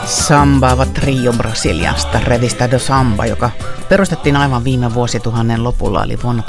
Sambaava trio Brasiliasta, Revista do Samba, joka perustettiin aivan viime vuosituhannen lopulla, eli vuonna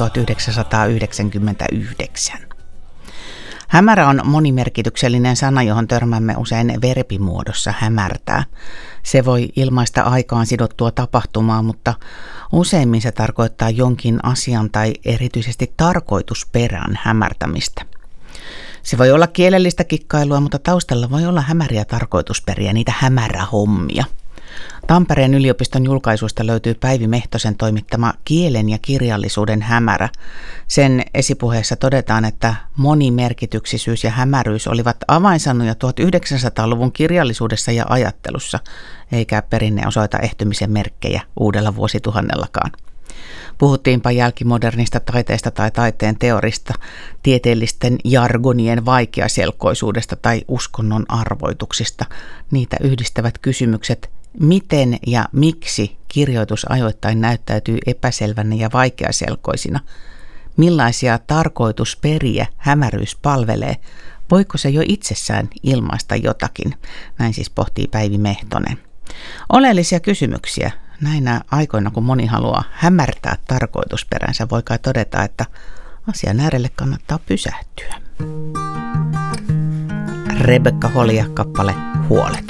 1999. Hämärä on monimerkityksellinen sana, johon törmäämme usein verbimuodossa hämärtää. Se voi ilmaista aikaan sidottua tapahtumaa, mutta useimmin se tarkoittaa jonkin asian tai erityisesti tarkoitusperän hämärtämistä. Se voi olla kielellistä kikkailua, mutta taustalla voi olla hämäriä tarkoitusperiä, niitä hämärähommia. Tampereen yliopiston julkaisuista löytyy Päivi Mehtosen toimittama Kielen ja kirjallisuuden hämärä. Sen esipuheessa todetaan, että monimerkityksisyys ja hämäryys olivat avainsanoja 1900-luvun kirjallisuudessa ja ajattelussa, eikä perinne osoita ehtymisen merkkejä uudella vuosituhannellakaan. Puhuttiinpa jälkimodernista taiteesta tai taiteen teorista, tieteellisten jargonien vaikeaselkoisuudesta tai uskonnon arvoituksista. Niitä yhdistävät kysymykset, miten ja miksi kirjoitus ajoittain näyttäytyy epäselvänä ja vaikeaselkoisina. Millaisia tarkoitusperiä hämäryys palvelee? Voiko se jo itsessään ilmaista jotakin? Näin siis pohtii Päivi Mehtonen. Oleellisia kysymyksiä. Näinä aikoina, kun moni haluaa hämärtää tarkoitusperänsä, voi kai todeta, että asian äärelle kannattaa pysähtyä. Rebekka Holja, kappale Huolet.